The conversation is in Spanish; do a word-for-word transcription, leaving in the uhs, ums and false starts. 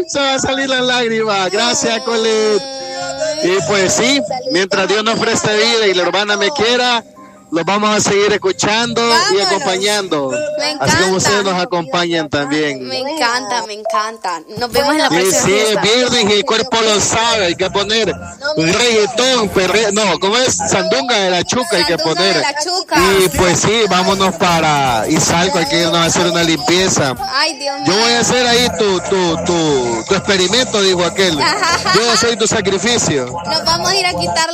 Se va a salir la lágrima. Gracias, Colette. Y pues sí, mientras Dios nos preste vida y la hermana me quiera, los vamos a seguir escuchando Vámonos. y acompañando. Así como ustedes nos acompañan también. Me encanta, me encanta. Nos vemos en la próxima. Sí, sí, es viernes y el cuerpo lo sabe. Hay que poner reggaetón, perre... no, ¿cómo es? Sandunga de la chuca hay que poner. Y pues sí, vámonos para Izalco, hay que irnos a hacer una limpieza. Ay, Dios mío. Yo voy a hacer ahí tu, tu, tu, tu experimento, dijo aquel. Yo voy a hacer tu sacrificio. Nos vamos a ir a quitar